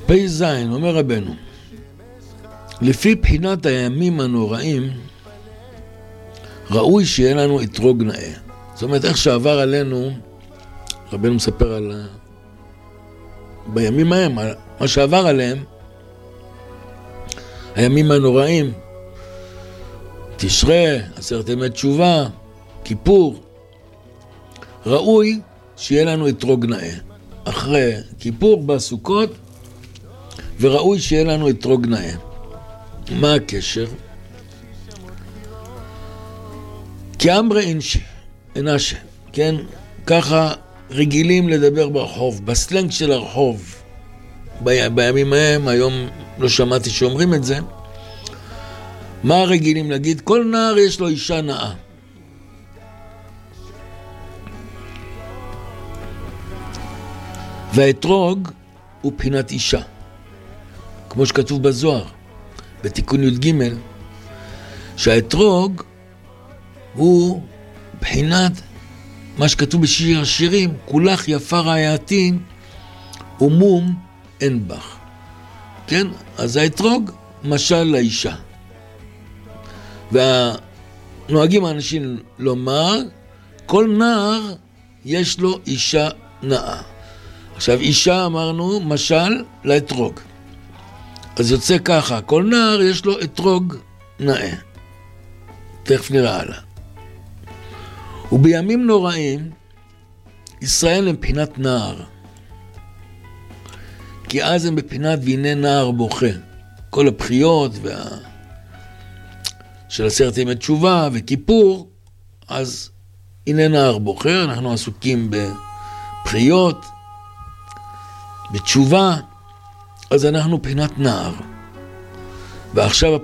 פ"ז, אומר רבנו, לפי בחינת הימים הנוראים, ראוי שיהיה לנו אתרוג נאה. זאת אומרת, איך שעבר עלינו, רבנו מספר על בימים ההם, מה שעבר עליהם, הימים הנוראים, תשרה, 10 ימי תשובה, כיפור, ראוי שיהיה לנו אתרוג נאה. אחרי כיפור בסוכות, וראוי שיהיה לנו אתרוג נאה. מה הקשר? כי אמרי אנשה, כן? ככה רגילים לדבר ברחוב, בסלנג של הרחוב. בימים ההם, היום לא שמעתי שאומרים את זה. מה רגילים להגיד? כל נער יש לו אישה נאה. והאתרוג הוא בחינת אישה. כמו שכתוב בזוהר, בתיקון י"ג, שהאתרוג הוא בחינת מה שכתוב בשיר השירים, כולך יפה רעייתי ומום אין בך. כן? אז האתרוג משל לאישה. והנוהגים האנשים לומר, כל נער יש לו אישה נאה. עכשיו אישה אמרנו משל לאתרוג. אז יוצא ככה, כל נער יש לו אתרוג נאה. תכף נראה הלאה. ובימים נוראים, ישראל הם בחינת נער. כי אז הם בבחינת והנה נער בוכה. כל הבחיות של 10 ימי תשובה וכיפור, אז הנה נער בוכה, אנחנו עסוקים בבחיות, בתשובה, אז אנחנו בחינת נער. ועכשיו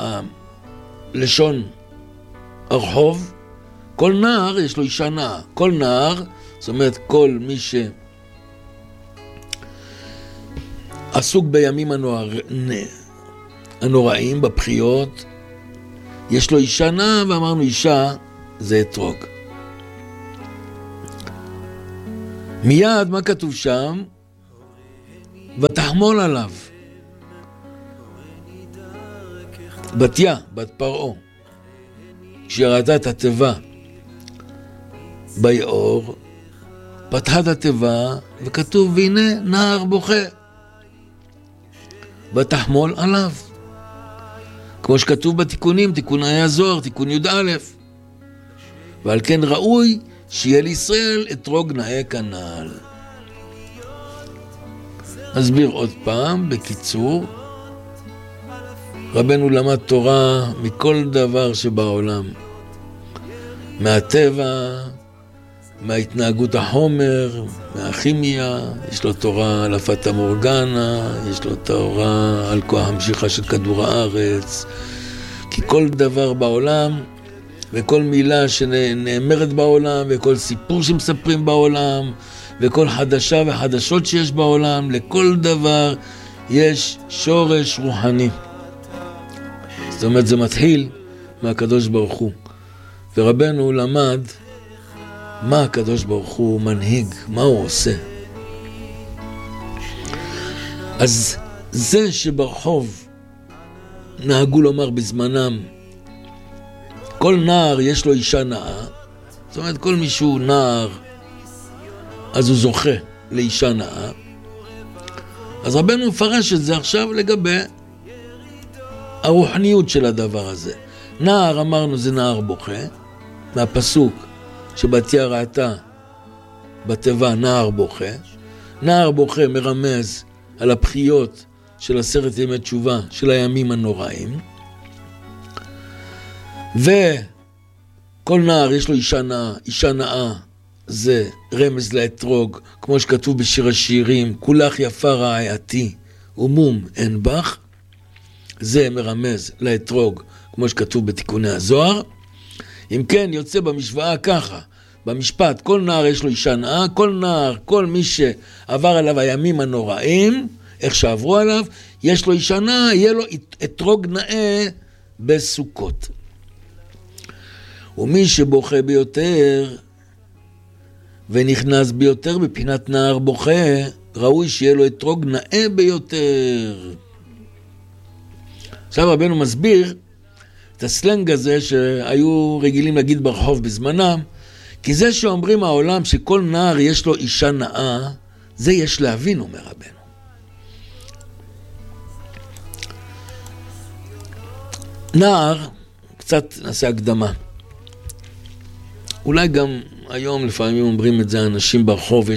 לשון הרחוב, כל נער יש לו אישה נאה. כל נער, זאת אומרת כל מי שעסוק בימים הנוראים, בבחיות, יש לו אישה נאה, ואמרנו אישה זה אתרוג. מיד מה כתוב שם? ותחמול עליו. בתיה, בת פרעה, כשראתה את התיבה ביאור, פתחה את התיבה וכתוב והנה נער בוכה. ותחמול עליו. כמו שכתוב בתיקונים, תיקוני הזוהר, תיקון י"א. ועל כן ראוי שיהיה לישראל אתרוג נאה כנ"ל. נסביר עוד פעם, בקיצור. רבנו למד תורה מכל דבר שבעולם. מהטבע, מההתנהגות החומר, מהכימיה, יש לו תורה על הפטה מורגנה, יש לו תורה על כוח המשיכה של כדור הארץ, כי כל דבר בעולם, וכל מילה שנאמרת בעולם, וכל סיפור שמספרים בעולם, וכל חדשה וחדשות שיש בעולם, לכל דבר יש שורש רוחני. זאת אומרת, זה מתחיל מהקדוש ברוך הוא. ורבנו למד מה הקדוש ברוך הוא מנהיג, מה הוא עושה. אז זה שברחוב נהגו לומר בזמנם, כל נער יש לו אישה נאה, זאת אומרת כל מישהו נער, אז הוא זוכה לאישה נאה. אז רבנו מפרש את זה עכשיו לגבי הרוחניות של הדבר הזה. נער אמרנו זה נער בוכה, מהפסוק שבתיה ראתה בתיבה נער בוכה. נער בוכה מרמז על הבחיות של 10 ימי תשובה של הימים הנוראים. וכל נער יש לו אישה נאה, אישה נאה זה רמז לאתרוג, כמו שכתוב בשיר השירים, כולך יפה רעייתי ומום אין בך. זה מרמז לאתרוג, כמו שכתוב בתיקוני הזוהר. אם כן, יוצא במשוואה ככה, במשפט, כל נער יש לו אישה נאה, כל נער, כל מי שעבר עליו הימים הנוראים, איך שעברו עליו, יש לו אישה נאה, יהיה לו אתרוג נאה בסוכות. ומי שבוכה ביותר, ונכנס ביותר בפינת נער בוכה, ראוי שיהיה לו אתרוג נאה ביותר. עכשיו רבנו מסביר את הסלנג הזה שהיו רגילים להגיד ברחוב בזמנם, כי זה שאומרים העולם שכל נער יש לו אישה נאה, זה יש להבין, אומר רבנו. נער, קצת נעשה הקדמה. אולי גם היום לפעמים אומרים את זה אנשים ברחוב,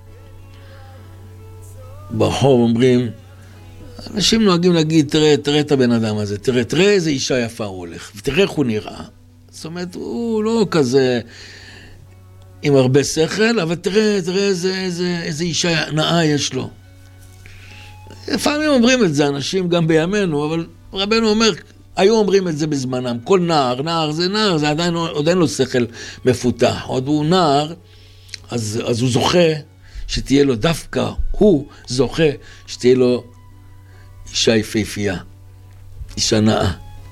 ברחוב אומרים, אנשים נוהגים להגיד, תראה את הבן אדם הזה, תראה איזה אישה יפה הוא הולך, ותראה איך הוא נראה. זאת אומרת, הוא לא כזה עם הרבה שכל, אבל תראה איזה אישה נאה יש לו. לפעמים אומרים את זה אנשים גם בימינו, אבל רבנו אומר, היו אומרים את זה בזמנם. כל נער זה עדיין לא שכל מפותח. עוד הוא נער, אז הוא זוכה שתהיה לו דווקא, הוא זוכה שתהיה לו אישה יפהפייה, אישה נאה.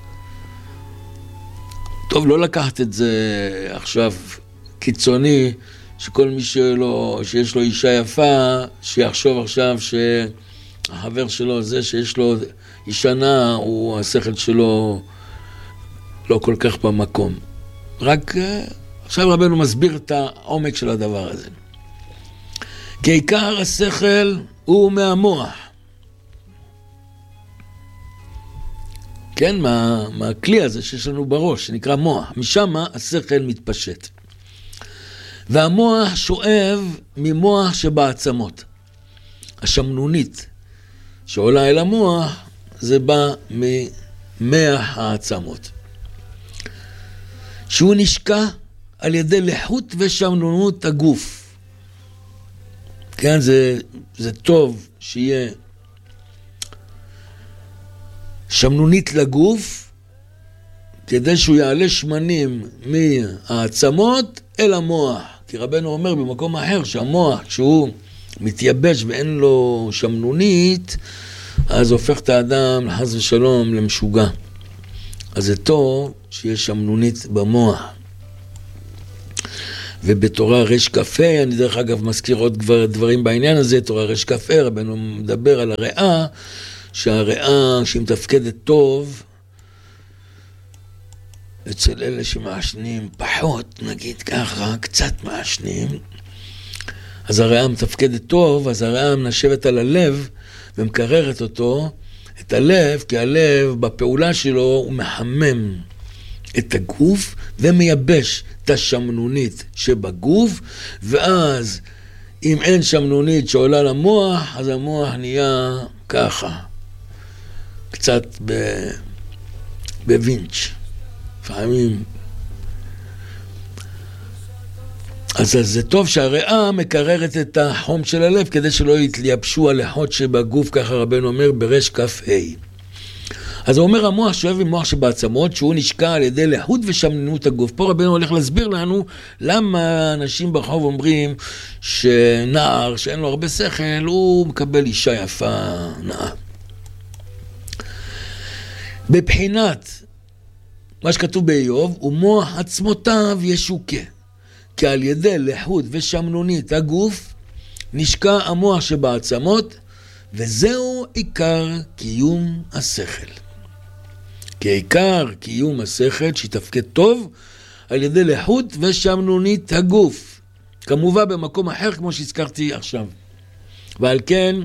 טוב, לא לקחת את זה עכשיו קיצוני, שכל מי שיש לו אישה יפה, שיחשוב עכשיו שהחבר שלו זה שיש לו אישה נאה, הוא השכל שלו לא כל כך במקום. רק עכשיו רבנו מסביר את העומק של הדבר הזה. כי עיקר השכל הוא מהמוח. כן, מהכלי הזה שיש לנו בראש, שנקרא מוח. משם השכל מתפשט. והמוח שואב ממוח שבעצמות. השמנונית שעולה אל המוח, זה בא ממח העצמות. שהוא נשקע על ידי לחות ושמנונות הגוף. כן, זה טוב שיהיה שמנונית לגוף, כדי שהוא יעלה שמנים מהעצמות אל המוח. כי רבנו אומר במקום אחר שהמוח, כשהוא מתייבש ואין לו שמנונית, אז הופך את האדם לחס ושלום למשוגע. אז זה טוב שיש שמנונית במוח. ובתורה רש קפה, אני דרך אגב מזכיר עוד דברים בעניין הזה, תורה רש קפה, רבנו מדבר על הריאה, שהריאה שהיא מתפקדת טוב, אצל אלה שמעשנים פחות, נגיד ככה, קצת מעשנים, אז הריאה מתפקדת טוב, אז הריאה מנשבת על הלב ומקררת אותו, את הלב, כי הלב בפעולה שלו הוא מחמם את הגוף ומייבש את השמנונית שבגוף, ואז אם אין שמנונית שעולה למוח, אז המוח נהיה ככה, קצת בווינץ', לפעמים. אז זה טוב שהריאה מקררת את החום של הלב, כדי שלא יתלייבשו הלחות שבגוף, ככה רבנו אומר ברש כף ה'. אז הוא אומר המוח שואב עם מוח שבעצמות, שהוא נשקע על ידי לחות ושמננות הגוף. פה רבנו הולך להסביר לנו למה אנשים ברחוב אומרים שנער שאין לו הרבה שכל, הוא מקבל אישה יפה נאה. בבחינת מה שכתוב באיוב, ומוח עצמותיו ישוקה, כי על ידי לחות ושמנונית הגוף נשקע המוח שבעצמות, וזהו עיקר קיום השכל. כי עיקר קיום השכל שיתפקד טוב על ידי לחות ושמנונית הגוף, כמובן במקום אחר כמו שהזכרתי עכשיו. ועל כן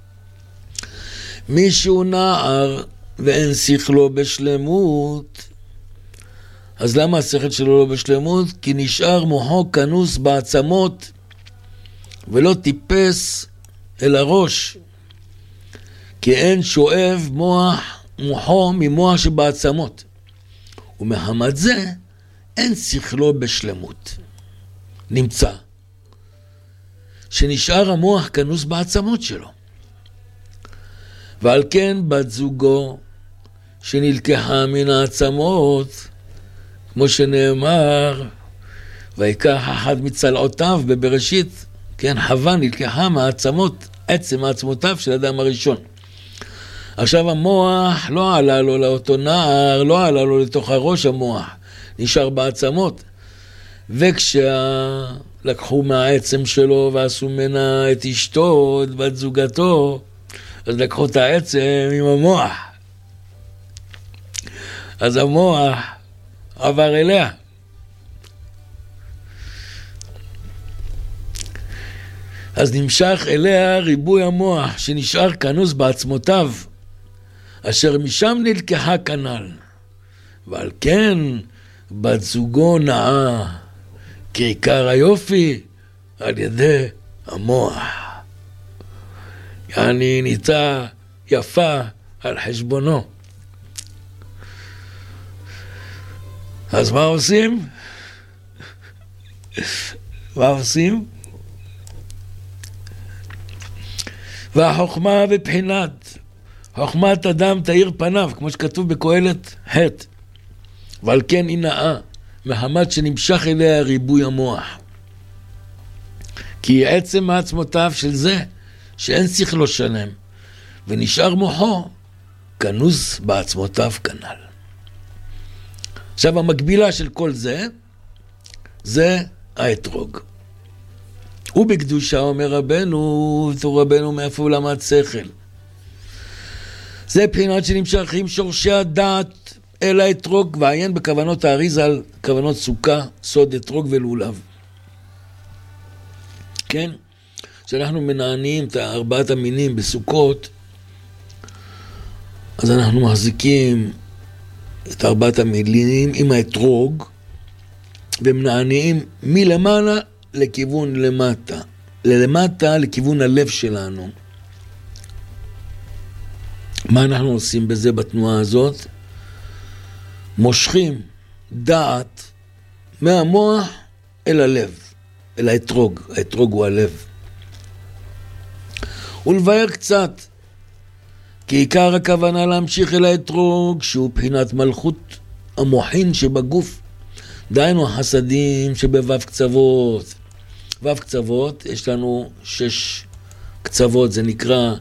מישהו נער ואין שכלו בשלמות, אז למה השכל שלו לא בשלמות? כי נשאר מוחו כנוס בעצמות ולא טיפס אל הראש, כי אין שואב מוחו ממוח שבעצמות, ומחמת זה אין שכלו בשלמות. נמצא שנשאר המוח כנוס בעצמות שלו, ועל כן בת זוגו שנלקחה מן העצמות, כמו שנאמר, ויקח אחד מצלעותיו בבראשית, כן, חווה נלקחה מהעצמות, עצם העצמותיו של האדם הראשון. עכשיו המוח לא עלה לו לאותו נער, לא עלה לו לתוך הראש המוח, נשאר בעצמות. וכשהעצמות לקחו מהעצם שלו ועשו ממנה את אשתו, את בת זוגתו, אז לקחו את העצם עם המוח. אז המוח עבר אליה. אז נמשך אליה ריבוי המוח שנשאר כנוס בעצמותיו, אשר משם נלקחה כנל. ועל כן בת זוגו נעה כעיקר היופי על ידי המוח. יעני ניתה יפה על חשבונו. אז מה עושים? מה עושים? והחוכמה בבחינת חוכמת אדם תאיר פניו, כמו שכתוב בקהלת ח', ועל כן היא נאה מחמת שנמשך אליה ריבוי המוח, כי עצם מעצמותיו של זה שאין שכלו שלם ונשאר מוחו כנוס בעצמותיו כנל. עכשיו המקבילה של כל זה זה האתרוג. ובקדושה אומר רבנו, רבנו מאיפה הוא למד שכל, זה בחינת שנמשכים שורשי הדעת אל האתרוג, ועיין בכוונות האריזה על כוונות סוכה, סוד אתרוג ולולב. כן? כשאנחנו מנענים את ארבעת המינים בסוכות, אז אנחנו מחזיקים את ארבעת המינים עם האתרוג, ומנענים מלמעלה לכיוון למטה, ללמטה לכיוון הלב שלנו. מה אנחנו עושים בזה בתנועה הזאת? מושכים דעת מהמוח אל הלב, אל האתרוג. האתרוג הוא הלב. ולבאר קצת, כי עיקר הכוונה להמשיך אל האתרוג, שהוא בחינת מלכות המוחין שבגוף, דהיינו החסדים שבוו קצוות. וו קצוות, יש לנו 6 קצוות, זה נקרא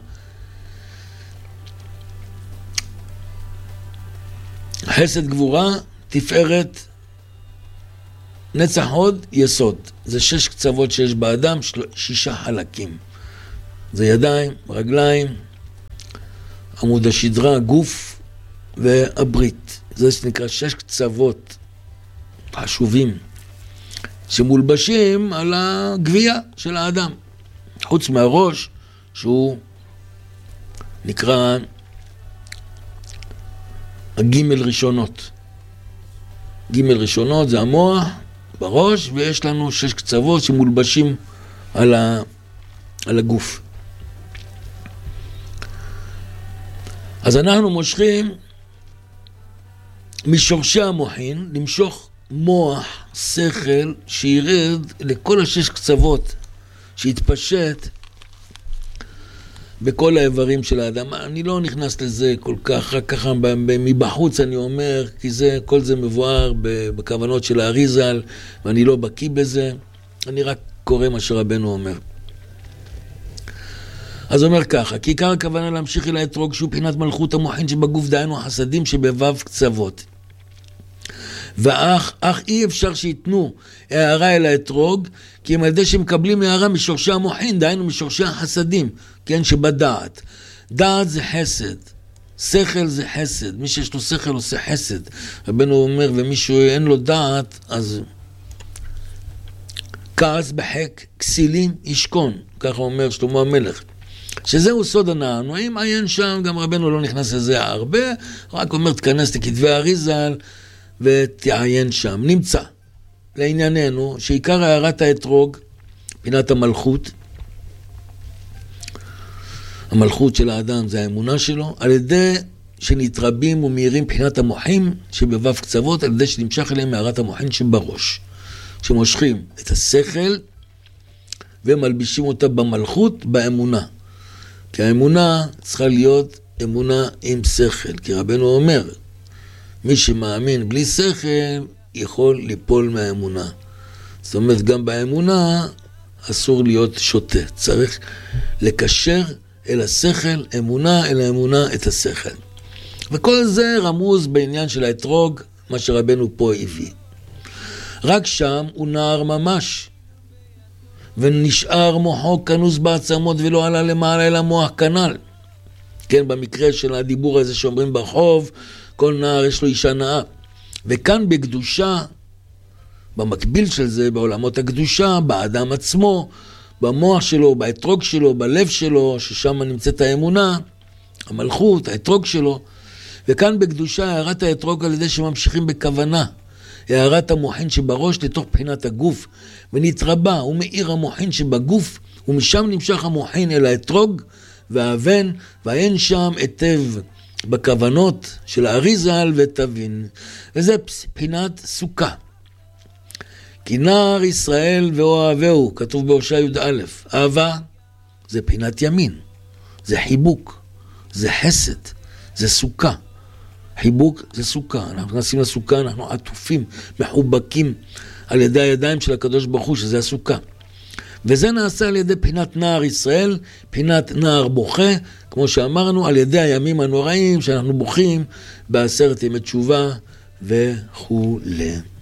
חסד גבורה, תפארת, נצח הוד, יסוד. זה 6 קצוות שיש באדם, 6 חלקים. זה ידיים, רגליים, עמוד השדרה, גוף והברית. זה שנקרא 6 קצוות חשובים שמולבשים על הגבייה של האדם. חוץ מהראש שהוא נקרא הגימל ראשונות. גימל ראשונות זה המוח בראש, ויש לנו 6 קצוות שמולבשים על הגוף. אז אנחנו מושכים משורשי המוחין, למשוך מוח, שכל, שירד לכל 6 קצוות, שיתפשט בכל האיברים של האדם. אני לא נכנס לזה כל כך, רק ככה מבחוץ אני אומר, כי כל זה מבואר בכוונות של האריזל, ואני לא בקיא בזה, אני רק קורא מה שרבנו אומר. אז אומר ככה, כי עיקר הכוונה להמשיך אל האתרוג, שהוא בחינת מלכות המוחין שבגוף, דהיינו החסדים שבוו קצוות. אך אי אפשר שיתנו הערה אל האתרוג, כי הם על ידי שמקבלים הערה משורשי המוחין, דהיינו משורשי החסדים, כן, שבדעת. דעת זה חסד, שכל זה חסד, מי שיש לו שכל עושה חסד. רבנו אומר, ומישהו אין לו דעת, אז כעס בחק, כסילים ישכון, ככה אומר שלמה המלך. שזהו סוד הנענועים, עיין שם, גם רבנו לא נכנס לזה הרבה, רק אומר תכנס לכתבי האריזל ותעיין שם. נמצא לענייננו שעיקר הערת האתרוג, פינת המלכות, המלכות של האדם זה האמונה שלו, על ידי שנתרבים ומהירים בחינת המוחים שבבב קצוות, על ידי שנמשך אליהם הערת המוחין שבראש, שמושכים את השכל ומלבישים אותה במלכות, באמונה. כי האמונה צריכה להיות אמונה עם שכל, כי רבנו אומר, מי שמאמין בלי שכל יכול ליפול מהאמונה. זאת אומרת, גם באמונה אסור להיות שוטה, צריך לקשר אל השכל, אמונה אל האמונה את השכל. וכל זה רמוז בעניין של האתרוג, מה שרבנו פה הביא. רק שם הוא נער ממש, ונשאר מוחו כנוס בעצמות ולא עלה למעלה אלא מוח כנל. כן, במקרה של הדיבור הזה שאומרים ברחוב, כל נער יש לו אישה נאה. וכאן בקדושה, במקביל של זה, בעולמות הקדושה, באדם עצמו, במוח שלו, באתרוג שלו, בלב שלו, ששם נמצאת האמונה, המלכות, האתרוג שלו. וכאן בקדושה הערת האתרוג על ידי שממשיכים בכוונה. הערת המוחין שבראש לתוך בחינת הגוף, ונתרבה ומאיר המוחין שבגוף, ומשם נמשך המוחין אל האתרוג, והאבן, ואין שם היטב בכוונות של האריזל ותבין. וזה בחינת סוכה. כי נער ישראל ואוהבהו, כתוב בהושע י"א, אהבה זה בחינת ימין, זה חיבוק, זה חסד, זה סוכה. חיבוק זה סוכה, אנחנו נכנסים לסוכה, אנחנו עטופים, מחובקים על ידי הידיים של הקדוש ברוך הוא, שזה הסוכה. וזה נעשה על ידי בחינת נער ישראל, בחינת נער בוכה, כמו שאמרנו, על ידי הימים הנוראים שאנחנו בוכים בעשרת ימי תשובה וכו'.